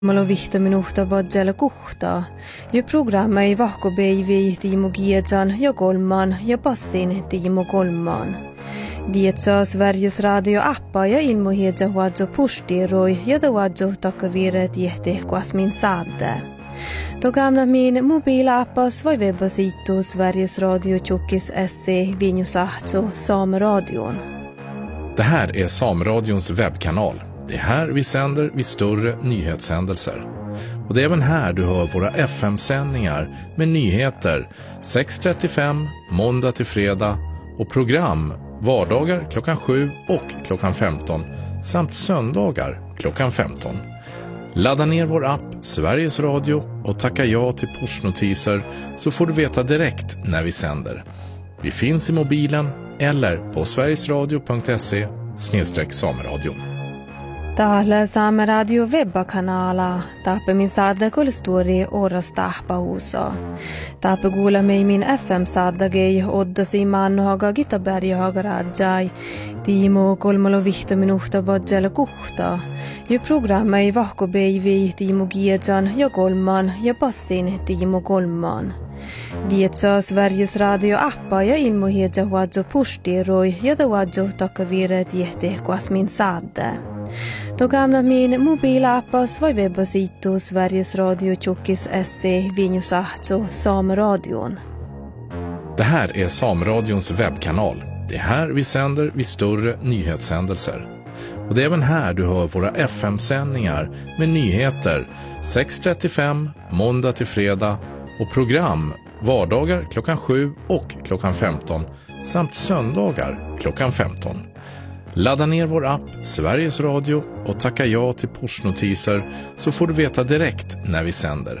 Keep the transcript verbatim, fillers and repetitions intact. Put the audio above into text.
Malo vihta minuuta badjala kuhta. Ja programma ei vahko päivi tiimu kiedsan ja kolman ja passin tiimu kolman. Vietsaa Sveriges Radio appa ja ilmohiedza huadzo pustiroi ja ta huadzo takkaviire tiehti kuasmin saadde. Då gamla min mobilappas vai webbasitu Sveriges Radio Tjockis S C Vinjusahto Sameradion. Det här är Sameradions webbkanal. Det är här vi sänder vid större nyhetshändelser. Och det är även här du hör våra F M-sändningar med nyheter sex trettiofem måndag till fredag och program vardagar klockan sju och klockan femton samt söndagar klockan femton. Ladda ner vår app Sveriges Radio och tacka ja till pushnotiser så får du veta direkt när vi sänder. Vi finns i mobilen eller på sverigesradio punkt se snedstreck sameradion. Täällä Saameradio webbakanala. Taappe min saada kolstori oras tahpahuusa. Taappe kuula mei min F M-saadagei oddasi mannohaga Gitaberjahaga rajai. Tiimo kolmalo vihta minuuta badjala kuhta. Ja programma ei vahko päivi tiimu kiedsan ja kolman ja passin tiimu kolman. Vietsaa Sveriges Radio appa ja ilmohiedza huadzo pustiroi ja ta huadzo takkaviire tiehti kuasmin saadde. Då gamla min mobilappas vai webbasitu Sveriges Radio Tjockis S C Vinjusahto Sameradion. Det här är Sameradions webbkanal. Det är här vi sänder vid större nyhetshändelser. Och det är även här du hör våra F M-sändningar med nyheter sex trettiofem måndag till fredag och program vardagar klockan sju och klockan femton samt söndagar klockan femton. Ladda ner vår app Sveriges Radio och tacka ja till pushnotiser så får du veta direkt när vi sänder.